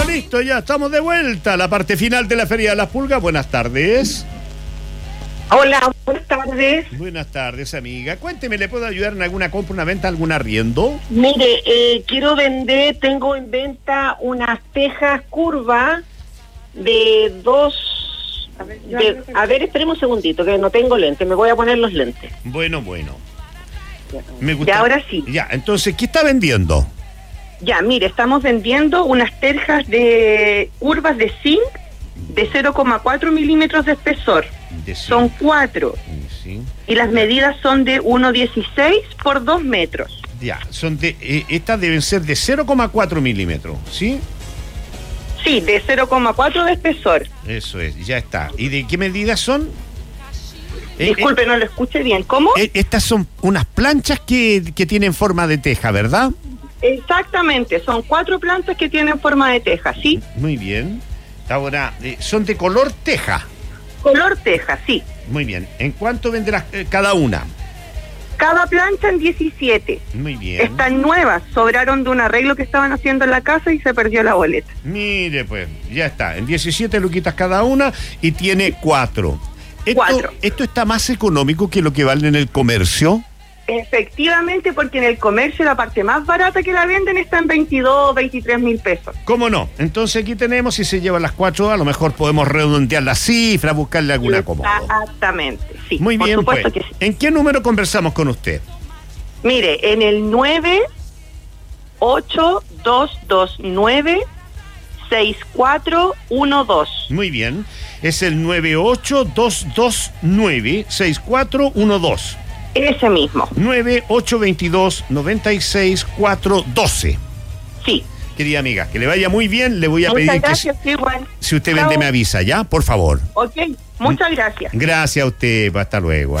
Listo, ya estamos de vuelta. La parte final de la Feria de las Pulgas. Buenas tardes. Hola, buenas tardes. Buenas tardes, amiga. Cuénteme, ¿le puedo ayudar en alguna compra, una venta, algún arriendo? Mire, tengo en venta unas tejas curvas de dos... A ver, espéreme un segundito, que no tengo lentes, me voy a poner los lentes. Bueno. Me gusta. Ya, ahora sí. Ya, entonces, ¿qué está vendiendo? Ya, mire, estamos vendiendo unas tejas de curvas de zinc de 0,4 milímetros de espesor. Son 4. Sí. Y las medidas son de 1,16 por 2 metros. Ya, estas deben ser de 0,4 milímetros, ¿sí? Sí, de 0,4 de espesor. Eso es, ya está. ¿Y de qué medidas son? Disculpe, no lo escuché bien. ¿Cómo? Estas son unas planchas que tienen forma de teja, ¿verdad? Exactamente, son 4 plantas que tienen forma de teja, ¿sí? Muy bien. Ahora, son de color teja. Color teja, sí. Muy bien. ¿En cuánto venderás cada una? Cada plancha en 17. Muy bien. Están nuevas, sobraron de un arreglo que estaban haciendo en la casa y se perdió la boleta. Mire, pues, ya está. En 17 luquitas cada una y tiene 4. ¿Esto está más económico que lo que vale en el comercio? Efectivamente, porque en el comercio la parte más barata que la venden está en 22, 23 mil pesos. ¿Cómo no? Entonces aquí tenemos, si se llevan las 4, a lo mejor podemos redondear la cifra, buscarle alguna acomodo. Exactamente, sí. Muy bien, por supuesto pues. que sí. ¿En qué número conversamos con usted? Mire, en el 98229-6412. Muy bien. Es el 98229-6412. Ese mismo. 9822-96412. Sí. Querida amiga, que le vaya muy bien. Le voy a pedir gracias, que igual. Si usted vende me avisa, ¿ya? Por favor. Ok, muchas gracias. Gracias a usted. Hasta luego.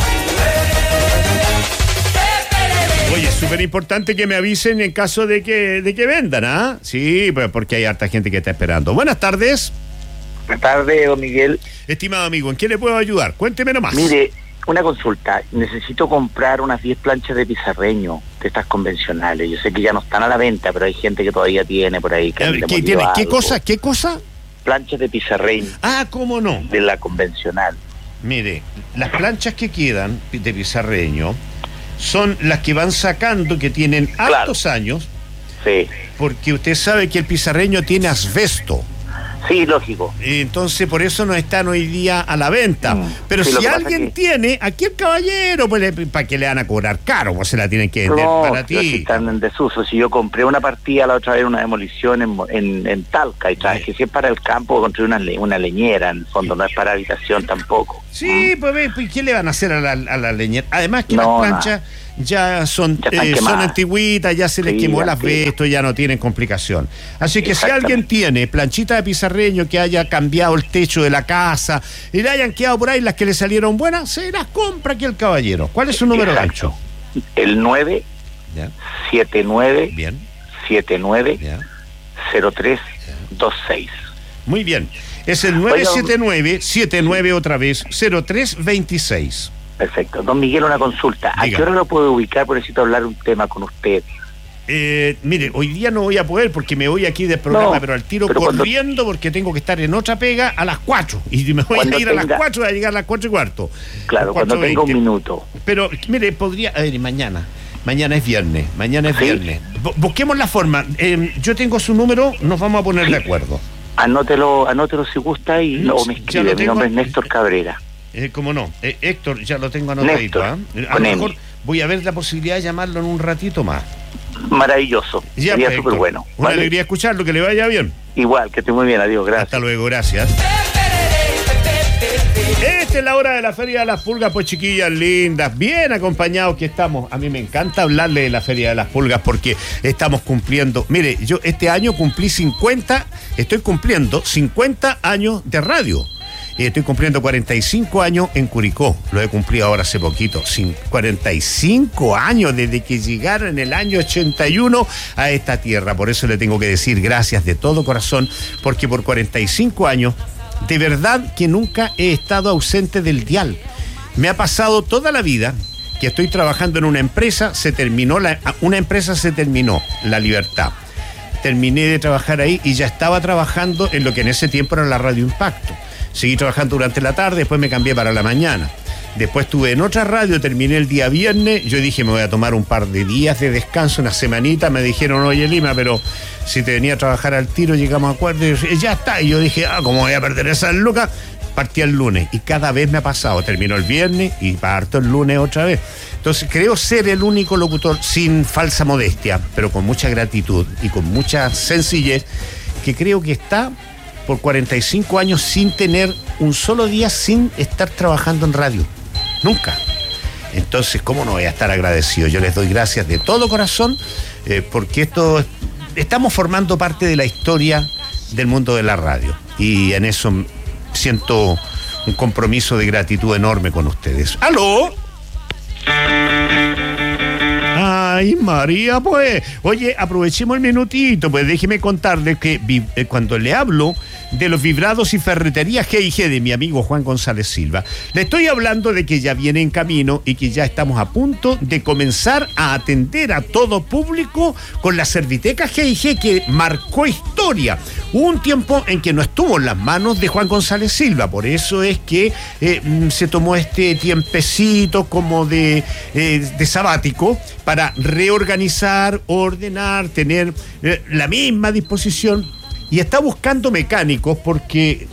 Oye, es súper importante que me avisen en caso de que vendan, ¿ah? Sí, pues porque hay harta gente que está esperando. Buenas tardes. Buenas tardes, don Miguel. Estimado amigo, ¿en qué le puedo ayudar? Cuénteme nomás. Mire, una consulta. Necesito comprar unas 10 planchas de pizarreño, de estas convencionales. Yo sé que ya no están a la venta, pero hay gente que todavía tiene por ahí. ¿Qué tiene? ¿Qué cosa? ¿Qué cosa? Planchas de pizarreño. Ah, ¿cómo no? De la convencional. Mire, las planchas que quedan de pizarreño son las que van sacando, que tienen hartos años. Sí. Porque usted sabe que el pizarreño tiene asbesto. Sí, lógico. Entonces por eso no están hoy día a la venta. Pero sí, si alguien tiene, aquí el caballero, pues ¿para qué le van a cobrar caro? Pues se la tienen que vender para ti. Si están en desuso. Si yo compré una partida la otra vez, una demolición en Talca, y traje, si es para el campo, construir una leñera, en el fondo no es para habitación tampoco. Sí, pues ¿qué le van a hacer a la leñera? Además que las planchas ya son antiguitas, ya se les quemó el asbesto, ya no tienen complicación. Así que si alguien tiene planchita de pizarreño que haya cambiado el techo de la casa y le hayan quedado por ahí las que le salieron buenas, se las compra aquí el caballero. ¿Cuál es su número de ancho? El 9 79 bien 79 0326. Muy bien. Es el 979 otra vez 0326. Perfecto. Don Miguel, una consulta. ¿A qué hora lo puedo ubicar? Porque necesito hablar un tema con usted. Mire, hoy día no voy a poder porque me voy aquí del programa, pero al tiro corriendo porque tengo que estar en otra pega a las 4. Y me voy a ir a las 4, voy a llegar a las 4:15. Claro, cuando tenga un minuto. Pero, mire, podría... A ver, mañana es viernes. Busquemos la forma. Yo tengo su número, nos vamos a poner de acuerdo. Anótelo si gusta y luego me escribe. Mi nombre es Néstor Cabrera. ¿Cómo no? Héctor, ya lo tengo anotadito. A lo mejor voy a ver la posibilidad de llamarlo en un ratito más. Maravilloso. Ya, sería súper bueno. Una alegría escucharlo, que le vaya bien. Igual, que esté muy bien. Adiós, gracias. Hasta luego, gracias. Esta es la hora de la Feria de las Pulgas, pues chiquillas lindas, bien acompañados que estamos. A mí me encanta hablarle de la Feria de las Pulgas porque estamos cumpliendo. Mire, yo este año estoy cumpliendo 50 años de radio. Y estoy cumpliendo 45 años en Curicó. Lo he cumplido ahora hace poquito. 45 años desde que llegaron en el año 81 a esta tierra. Por eso le tengo que decir gracias de todo corazón, porque por 45 años, de verdad que nunca he estado ausente del dial. Me ha pasado toda la vida que estoy trabajando en una empresa, se terminó la libertad. terminé de trabajar ahí y ya estaba trabajando en lo que en ese tiempo era la Radio Impacto. Seguí trabajando durante la tarde, después me cambié para la mañana. Después estuve en otra radio, terminé el día viernes. Yo dije, me voy a tomar un par de días de descanso, una semanita. Me dijeron, oye, Lima, pero si te venía a trabajar al tiro, llegamos a acuerdo. Y ya está. Y yo dije, ¿cómo voy a perder esas lucas? Partí el lunes. Y cada vez me ha pasado. Terminó el viernes y parto el lunes otra vez. Entonces, creo ser el único locutor, sin falsa modestia, pero con mucha gratitud y con mucha sencillez, que creo que está por 45 años sin tener un solo día sin estar trabajando en radio. Nunca. Entonces, ¿cómo no voy a estar agradecido? Yo les doy gracias de todo corazón, porque estamos formando parte de la historia del mundo de la radio. Y en eso siento un compromiso de gratitud enorme con ustedes. ¡Aló! Ay, María, pues. Oye, aprovechemos el minutito, pues déjeme contarles que cuando le hablo de los vibrados y ferreterías G&G de mi amigo Juan González Silva, le estoy hablando de que ya viene en camino y que ya estamos a punto de comenzar a atender a todo público con la Serviteca G&G, que marcó historia. Hubo un tiempo en que no estuvo en las manos de Juan González Silva, por eso es que se tomó este tiempecito como de sabático para reorganizar, ordenar, tener la misma disposición. Y está buscando mecánicos porque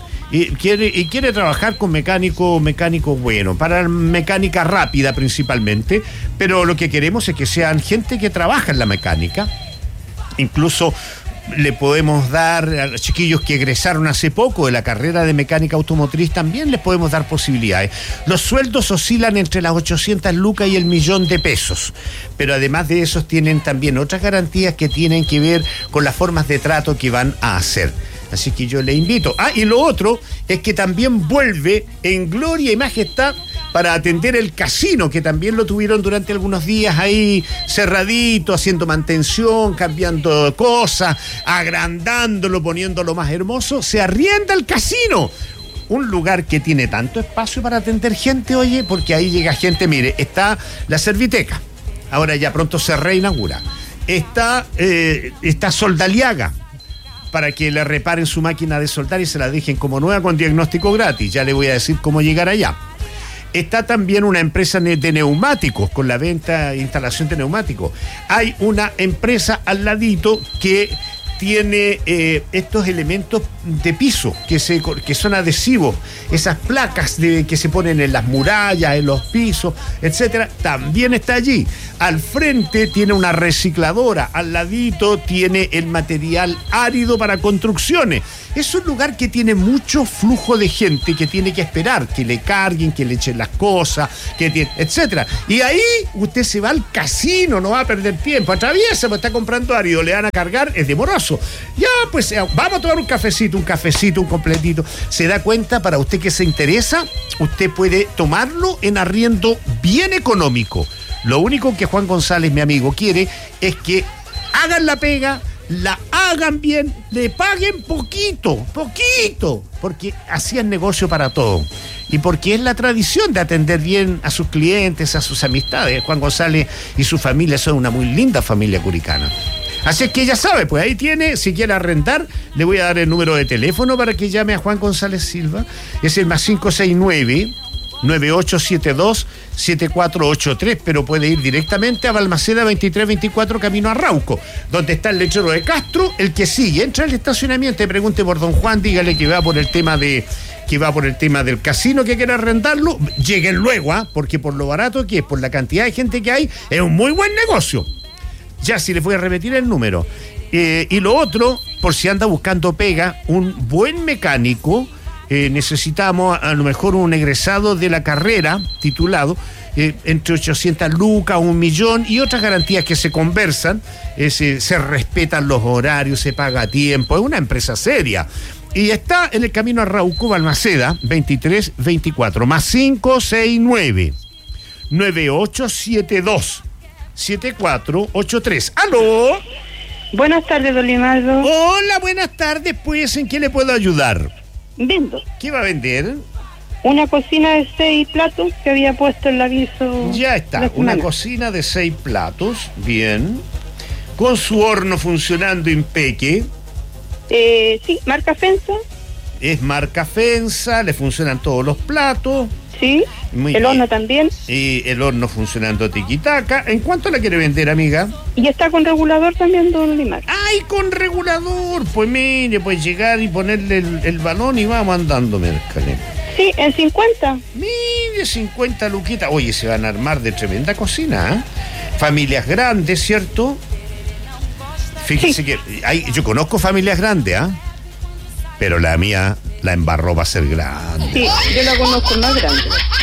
quiere trabajar con mecánicos buenos, para mecánica rápida principalmente, pero lo que queremos es que sean gente que trabaja en la mecánica. Incluso le podemos dar a los chiquillos que egresaron hace poco de la carrera de mecánica automotriz, también les podemos dar posibilidades. Los sueldos oscilan entre las 800 lucas y el 1.000.000 de pesos, pero además de esos tienen también otras garantías que tienen que ver con las formas de trato que van a hacer. Así que yo le invito. Y lo otro es que también vuelve en gloria y majestad para atender el casino, que también lo tuvieron durante algunos días ahí cerradito, haciendo mantención, cambiando cosas, agrandándolo, poniéndolo más hermoso. Se arrienda el casino. Un lugar que tiene tanto espacio para atender gente, oye, porque ahí llega gente. Mire, está la Serviteca, ahora ya pronto se reinaugura. Está Soldaliaga, para que le reparen su máquina de soldar y se la dejen como nueva con diagnóstico gratis. Ya le voy a decir cómo llegar allá. Está también una empresa de neumáticos, con la venta e instalación de neumáticos. Hay una empresa al ladito que tiene estos elementos de piso que son adhesivos, esas placas que se ponen en las murallas, en los pisos, etcétera. También está allí. Al frente tiene una recicladora, al ladito tiene el material árido para construcciones. Es un lugar que tiene mucho flujo de gente que tiene que esperar que le carguen, que le echen las cosas, etcétera. Y ahí usted se va al casino, no va a perder tiempo. Atraviesa, pues está comprando árido, le van a cargar, es demoroso. Ya, pues vamos a tomar un cafecito, un completito. Se da cuenta, para usted que se interesa, usted puede tomarlo en arriendo bien económico. Lo único que Juan González, mi amigo, quiere es que hagan la pega, la hagan bien, le paguen poquito, porque así es negocio para todo. Y porque es la tradición de atender bien a sus clientes, a sus amistades. Juan González y su familia son una muy linda familia curicana. Así es que ya sabe, pues ahí tiene, si quiere arrendar, le voy a dar el número de teléfono para que llame a Juan González Silva. Es el más 569-9872-7483, pero puede ir directamente a Balmaceda 2324, camino a Rauco, donde está el lechero de Castro. El que sigue, entra al estacionamiento y pregunte por don Juan, dígale que va por el tema del casino, que quiere arrendarlo. Lleguen luego, porque por lo barato que es, por la cantidad de gente que hay, es un muy buen negocio. Ya, si les voy a repetir el número. Y lo otro, por si anda buscando pega, un buen mecánico. Necesitamos a lo mejor un egresado de la carrera, titulado, entre 800 lucas, 1.000.000 y otras garantías que se conversan. Se respetan los horarios, se paga a tiempo, es una empresa seria. Y está en el camino a Rauco, Balmaceda 2324, más 569-9872-7483. ¡Aló! Buenas tardes, don Limardo. Hola, buenas tardes, pues, ¿en qué le puedo ayudar? Vendo. ¿Qué va a vender? Una cocina de 6 platos que había puesto el aviso. Ya está, una cocina de 6 platos, bien. con su horno funcionando impeque. Sí, marca Fensa. Es marca Fensa, le funcionan todos los platos. Sí, Muy el bien. horno también. Y el horno funcionando tiquitaca. ¿En cuánto la quiere vender, amiga? Y está con regulador también, don Limar. ¡Ay, con regulador! Pues mire, pues llegar y ponerle el balón y vamos andando, Mercalén. Sí, en 50. Mire, 50 luquitas. Oye, se van a armar de tremenda cocina, ¿eh? Familias grandes, ¿cierto? Fíjese que yo conozco familias grandes, ¿ah? Pero la mía, la embarró va a ser grande. Sí, yo la conozco más grande.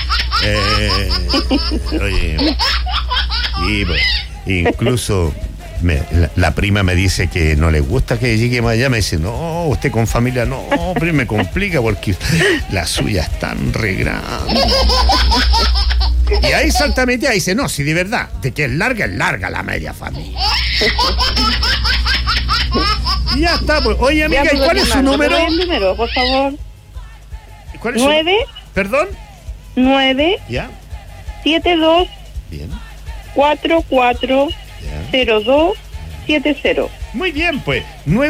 Oye, y, pues, incluso la prima me dice que no le gusta que lleguemos allá. Me dice, no, usted con familia no, pero me complica porque la suya es tan re grande. Y ahí saltamente ahí dice, no, si de verdad, de que es larga la media familia. Y ya está, pues. Oye, amiga, ¿y cuál es su número? El número, por favor. ¿Cuál es su 9 ¿Perdón? 9 ¿Ya? 72 Bien. 44 Ya. 02 70. Muy bien, pues.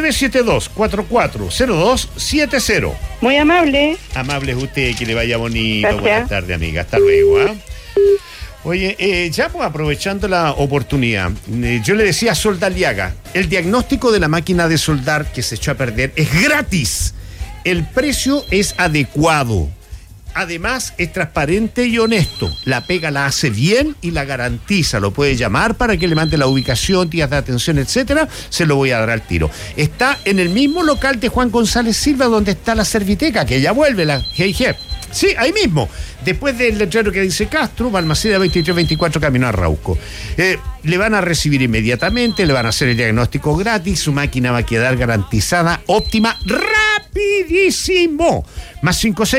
972-440270. Muy amable. Amable es usted, que le vaya bonito. Gracias. Buenas tardes, amiga. Hasta luego, ¿ah? Oye, ya pues aprovechando la oportunidad, yo le decía a Soldaliaga, el diagnóstico de la máquina de soldar que se echó a perder es gratis. El precio es adecuado. Además, es transparente y honesto. La pega la hace bien y la garantiza. Lo puede llamar para que le mande la ubicación, días de atención, etcétera. Se lo voy a dar al tiro. Está en el mismo local de Juan González Silva, donde está la Serviteca, que ya vuelve, la GIG. Sí, ahí mismo. Después del letrero que dice Castro, Balmaceda 2324, camino a Rauco. Le van a recibir inmediatamente, le van a hacer el diagnóstico gratis, su máquina va a quedar garantizada, óptima, rapidísimo. Más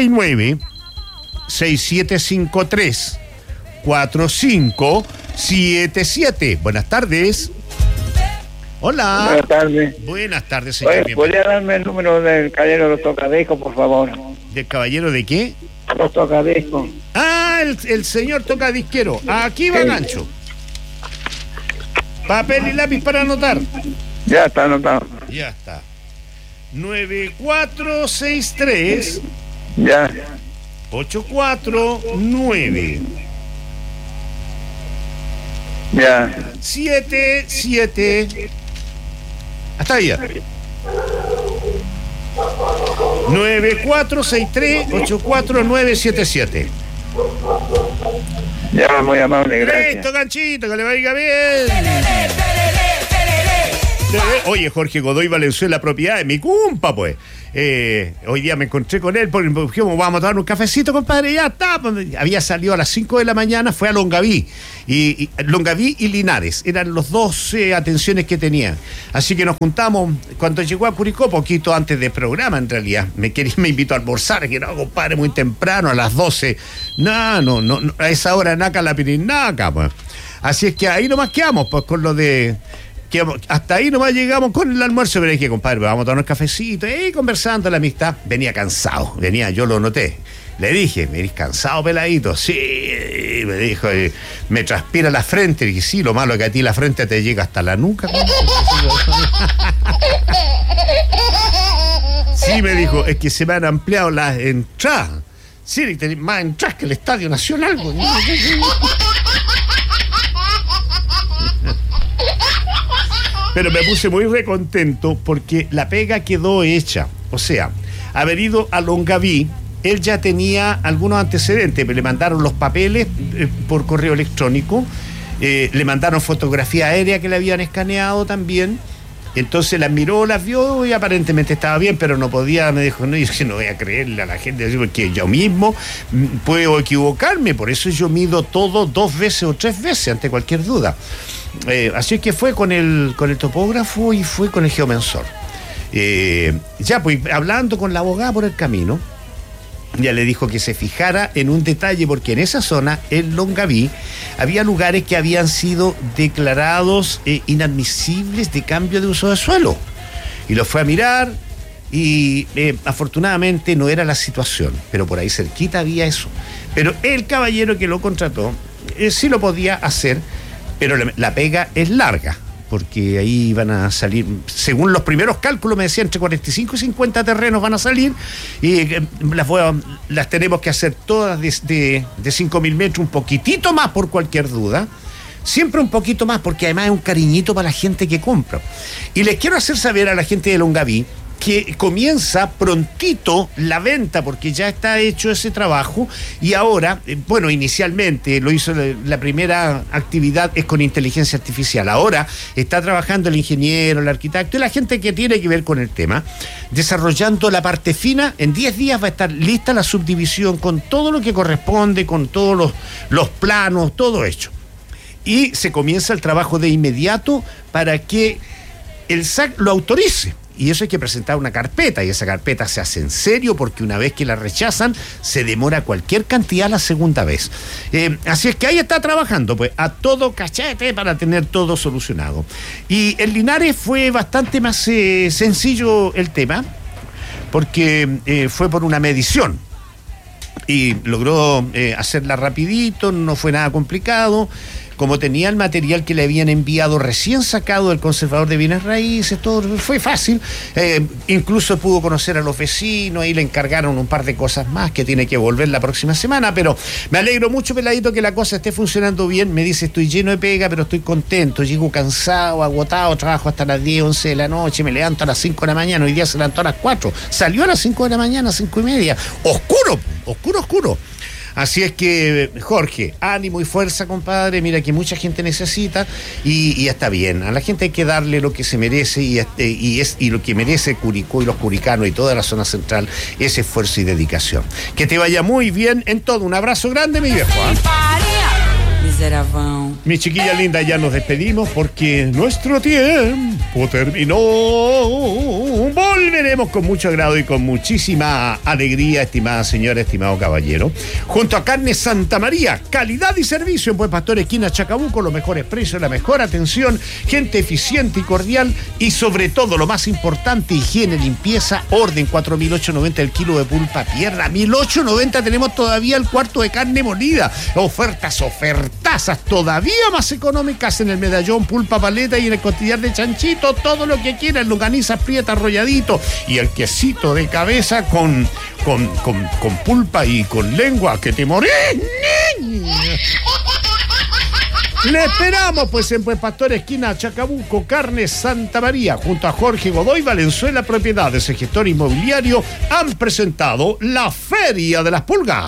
569-6753-4577. Buenas tardes. Hola. Buenas tardes. Buenas tardes, señor. Oye, ¿podría darme el número del caballero de los tocadiscos, por favor? ¿Del caballero de qué? Los tocadiscos. Ah, el señor tocadisquero. Aquí va Sí. gancho. Papel y lápiz para anotar. Ya está anotado. Ya está. 9463 Ya. 849 Ya. 77. Hasta ahí ya. 9463-84977. Ya, muy amable, gracias. Listo, ganchito, que le vaya bien. Oye, Jorge Godoy Valenzuela, propiedad de mi cumpa, pues. Hoy día me encontré con él porque dijimos, vamos a tomar un cafecito, compadre. Ya está. Había salido a las 5 de la mañana, fue a Longaví. Y Longaví y Linares eran los dos atenciones que tenía. Así que nos juntamos cuando llegó a Curicó, poquito antes del programa, en realidad. Me invitó a almorzar, que no, compadre, muy temprano, a las 12. No, a esa hora naca la pirinaca, pues. Así es que ahí nomás quedamos, pues, con lo de. Hasta ahí nomás llegamos con el almuerzo, pero dije, compadre, vamos a tomar un cafecito, y conversando la amistad. Venía cansado, yo lo noté. Le dije, ¿me eres cansado, peladito? Sí, me dijo, me transpira la frente. Y dije, sí, lo malo es que a ti la frente te llega hasta la nuca. Sí, me dijo, es que se me han ampliado las entradas. Sí, tenés más entradas que el Estadio Nacional. Pero me puse muy recontento porque la pega quedó hecha. O sea, haber ido a Longaví, él ya tenía algunos antecedentes. Le mandaron los papeles por correo electrónico, le mandaron fotografía aérea que le habían escaneado también. Entonces las miró, las vio y aparentemente estaba bien, pero no podía, me dijo, no, yo no voy a creerle a la gente, porque yo mismo puedo equivocarme, por eso yo mido todo 2 veces o 3 veces ante cualquier duda. Así que fue con el topógrafo y fue con el geomensor. Ya, pues hablando con la abogada por el camino, ya le dijo que se fijara en un detalle, porque en esa zona, en Longaví, había lugares que habían sido declarados inadmisibles de cambio de uso de suelo. Y lo fue a mirar y afortunadamente no era la situación, pero por ahí cerquita había eso. Pero el caballero que lo contrató sí lo podía hacer, pero la pega es larga. porque ahí van a salir, según los primeros cálculos me decían, entre 45 y 50 terrenos van a salir, y las tenemos que hacer todas de 5.000 metros, un poquitito más por cualquier duda. Siempre un poquito más, porque además es un cariñito para la gente que compra. Y les quiero hacer saber a la gente de Longaví que comienza prontito la venta, porque ya está hecho ese trabajo, y ahora, bueno, inicialmente lo hizo la primera actividad es con inteligencia artificial. Ahora está trabajando el ingeniero, el arquitecto y la gente que tiene que ver con el tema, desarrollando la parte fina. En 10 días va a estar lista la subdivisión con todo lo que corresponde, con todos los planos, todo hecho. Y se comienza el trabajo de inmediato para que el SAC lo autorice. Y eso hay que presentar una carpeta, y esa carpeta se hace en serio, porque una vez que la rechazan, se demora cualquier cantidad la segunda vez. Así es que ahí está trabajando, pues, a todo cachete para tener todo solucionado. Y en Linares fue bastante más sencillo el tema, porque fue por una medición. Y logró hacerla rapidito, no fue nada complicado. Como tenía el material que le habían enviado recién sacado del conservador de bienes raíces, todo fue fácil. Incluso pudo conocer a los vecinos, y le encargaron un par de cosas más que tiene que volver la próxima semana. Pero me alegro mucho, Peladito, que la cosa esté funcionando bien. Me dice, estoy lleno de pega, pero estoy contento. Llego cansado, agotado, trabajo hasta las 10, 11 de la noche, me levanto a las 5 de la mañana. Hoy día se levantó a las 4. Salió a las 5 de la mañana, 5:30. Oscuro. Así es que, Jorge, ánimo y fuerza, compadre. Mira que mucha gente necesita, y está bien. A la gente hay que darle lo que se merece, y lo que merece Curicó y los curicanos y toda la zona central, ese esfuerzo y dedicación. Que te vaya muy bien en todo. Un abrazo grande, mi viejo. Mi chiquilla linda, ya nos despedimos porque nuestro tiempo terminó. Volveremos con mucho agrado y con muchísima alegría, estimada señora, estimado caballero, junto a Carne Santa María, calidad y servicio en Buen Pastor, esquina Chacabuco, los mejores precios, la mejor atención, gente eficiente y cordial, y sobre todo, lo más importante, higiene, limpieza, orden. 4.890 el kilo de pulpa tierra, 1.890 tenemos todavía el cuarto de carne molida. Ofertazas todavía más económicas en el medallón, pulpa paleta, y en el costillar de chanchito, todo lo que quieran, longaniza prieta, arrolladito, y el quesito de cabeza con pulpa y con lengua, que te morís. Le esperamos, pues, en Buen Pastor, esquina Chacabuco, Carne Santa María, junto a Jorge Godoy Valenzuela Propiedades, el gestor inmobiliario, han presentado la Feria de las Pulgas.